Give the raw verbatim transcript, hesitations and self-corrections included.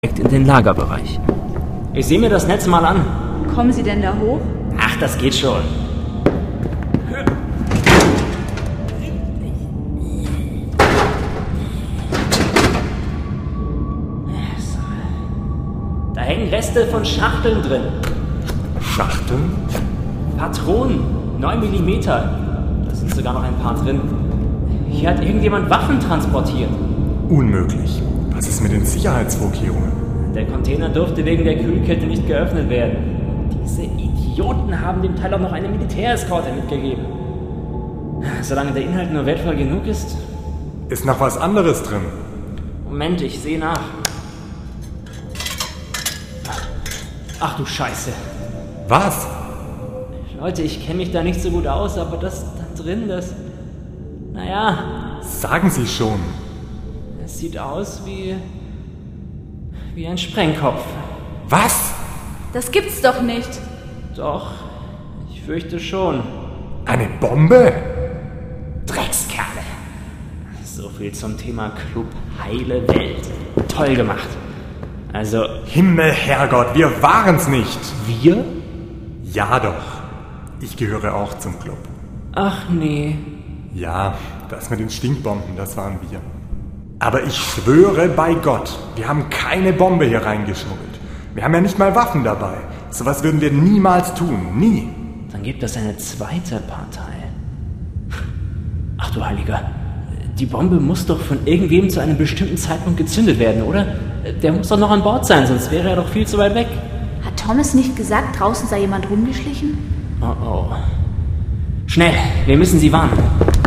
in den Lagerbereich. Ich sehe mir das Netz mal an. Kommen Sie denn da hoch? Ach, das geht schon. Da hängen Reste von Schachteln drin. Schachteln? Patronen, neun Millimeter. Da sind sogar noch ein paar drin. Hier hat irgendjemand Waffen transportiert. Unmöglich. Was ist mit den Sicherheitsvorkehrungen? Der Container durfte wegen der Kühlkette nicht geöffnet werden. Diese Idioten haben dem Teil auch noch eine Militäreskorte mitgegeben. Solange der Inhalt nur wertvoll genug ist... Ist noch was anderes drin? Moment, ich sehe nach. Ach du Scheiße. Was? Leute, ich kenne mich da nicht so gut aus, aber das da drin, das... Naja... Sagen Sie schon. Es sieht aus wie... wie ein Sprengkopf. Was? Das gibt's doch nicht. Doch, ich fürchte schon. Eine Bombe? Dreckskerle. So viel zum Thema Club Heile Welt. Toll gemacht. Also... Himmel, Herrgott, wir waren's nicht. Wir? Ja doch. Ich gehöre auch zum Club. Ach nee. Ja, das mit den Stinkbomben, das waren wir. Aber ich schwöre bei Gott, wir haben keine Bombe hier reingeschmuggelt. Wir haben ja nicht mal Waffen dabei. Sowas würden wir niemals tun, nie. Dann gibt es eine zweite Partei. Ach du Heiliger, die Bombe muss doch von irgendwem zu einem bestimmten Zeitpunkt gezündet werden, oder? Der muss doch noch an Bord sein, sonst wäre er doch viel zu weit weg. Hat Thomas nicht gesagt, draußen sei jemand rumgeschlichen? Oh oh. Schnell, wir müssen sie warnen.